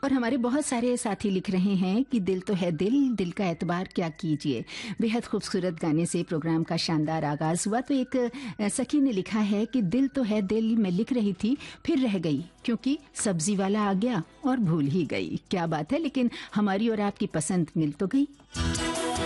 और हमारे बहुत सारे साथी लिख रहे हैं कि दिल तो है दिल, दिल का एतबार क्या कीजिए। बेहद खूबसूरत गाने से प्रोग्राम का शानदार आगाज हुआ। तो एक सखी ने लिखा है कि दिल तो है दिल, मैं लिख रही थी फिर रह गई क्योंकि सब्जी वाला आ गया और भूल ही गई। क्या बात है, लेकिन हमारी और आपकी पसंद मिल तो गई।